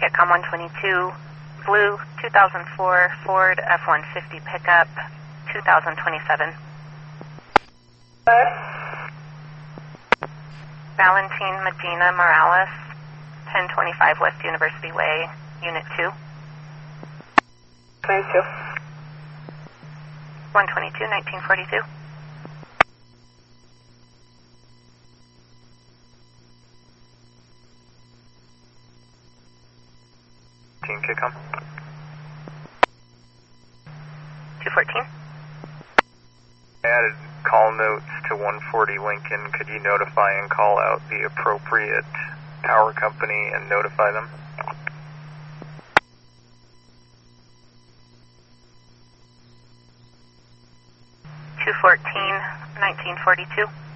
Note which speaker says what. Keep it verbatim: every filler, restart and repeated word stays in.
Speaker 1: Kitcom one twenty-two, blue two thousand four Ford F one fifty pickup, two thousand twenty-seven.
Speaker 2: What?
Speaker 1: Valentine Medina Morales, ten twenty-five West University Way, Unit two.
Speaker 2: twenty-two.
Speaker 1: one twenty-two, nineteen forty-two.
Speaker 3: Team Kitcom.
Speaker 1: two fourteen.
Speaker 3: I added call notes to one forty Lincoln. Could you notify and call out the appropriate power company and notify them?
Speaker 1: two fourteen, nineteen forty-two.